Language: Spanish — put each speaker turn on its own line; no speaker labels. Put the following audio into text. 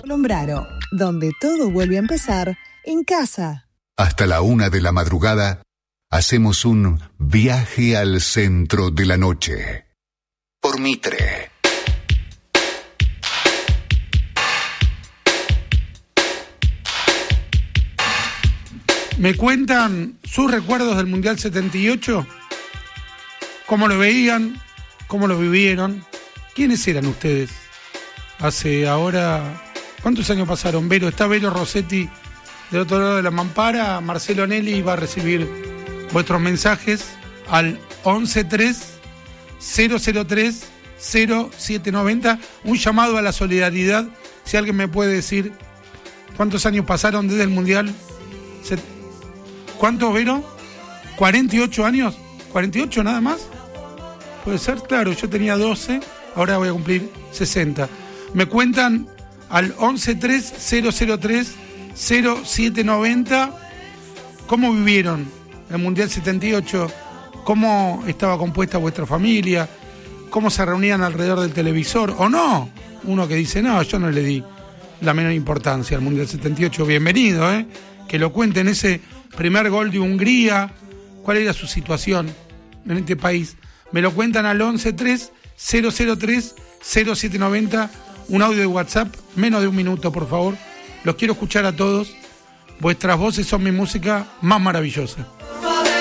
Lombraro, donde todo vuelve a empezar en casa.
Hasta la 1 de la madrugada, hacemos un viaje al centro de la noche. Por Mitre.
¿Me cuentan sus recuerdos del Mundial 78? ¿Cómo lo veían? ¿Cómo lo vivieron? ¿Quiénes eran ustedes? Hace ahora... ¿Cuántos años pasaron? Vero, está Vero Rossetti del otro lado de la mampara. Marcelo Anelli va a recibir vuestros mensajes al 113-003-0790. Un llamado a la solidaridad. Si alguien me puede decir cuántos años pasaron desde el Mundial. ¿Cuántos, Vero? ¿48 años? ¿48 nada más? Puede ser, claro, yo tenía 12, ahora voy a cumplir 60. Me cuentan al 113-003-0790 cómo vivieron el Mundial 78, cómo estaba compuesta vuestra familia, cómo se reunían alrededor del televisor, o no. Uno que dice, no, yo no le di la menor importancia al Mundial 78. Bienvenido, que lo cuenten, ese primer gol de Hungría, cuál era su situación en este país. Me lo cuentan al 113-003-0790, un audio de WhatsApp, menos de un minuto, por favor. Los quiero escuchar a todos. Vuestras voces son mi música más maravillosa.